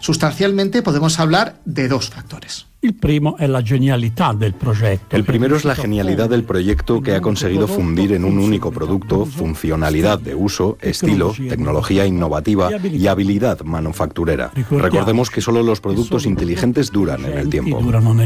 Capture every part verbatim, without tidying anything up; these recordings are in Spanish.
Sustancialmente podemos hablar de dos factores. El primero es la genialidad del proyecto. El primero es la genialidad del proyecto, que ha conseguido fundir en un único producto funcionalidad de uso, estilo, tecnología innovativa y habilidad manufacturera. Recordemos que solo los productos inteligentes duran en el tiempo.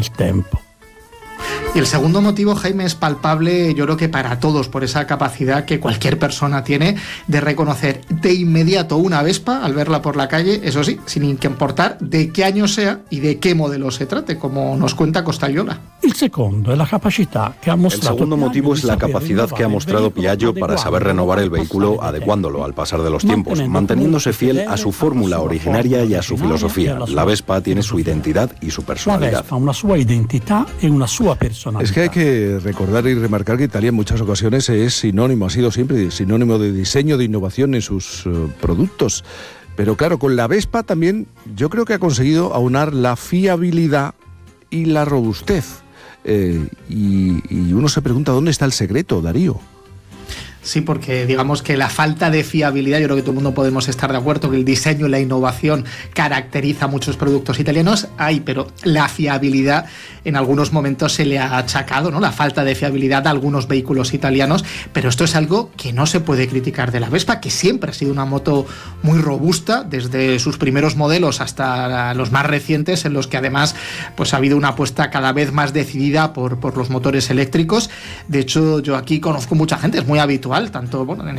Y el segundo motivo, Jaime, es palpable, yo creo que para todos, por esa capacidad que cualquier persona tiene de reconocer de inmediato una Vespa al verla por la calle, eso sí, sin importar de qué año sea y de qué modelo se trate, como nos cuenta Costagliola. El segundo, la capacidad que ha mostrado el segundo motivo es la capacidad que ha mostrado Piaggio para saber renovar el vehículo adecuándolo al pasar de los tiempos, manteniéndose fiel a su fórmula originaria y a su filosofía. La Vespa tiene su identidad y su personalidad. La Vespa una sua identidad y una sua personalidad. Es que hay que recordar y remarcar que Italia en muchas ocasiones es sinónimo, ha sido siempre sinónimo de diseño, de innovación en sus uh, productos. Pero claro, con la Vespa también yo creo que ha conseguido aunar la fiabilidad y la robustez. Eh, y, y uno se pregunta, ¿dónde está el secreto, Darío? Sí, porque digamos que la falta de fiabilidad, yo creo que todo el mundo podemos estar de acuerdo que el diseño y la innovación caracteriza a muchos productos italianos, hay, pero la fiabilidad en algunos momentos se le ha achacado, ¿no? La falta de fiabilidad a algunos vehículos italianos, pero esto es algo que no se puede criticar de la Vespa, que siempre ha sido una moto muy robusta, desde sus primeros modelos hasta los más recientes, en los que además pues ha habido una apuesta cada vez más decidida por, por los motores eléctricos. De hecho, yo aquí conozco mucha gente, es muy habitual, tanto bueno, en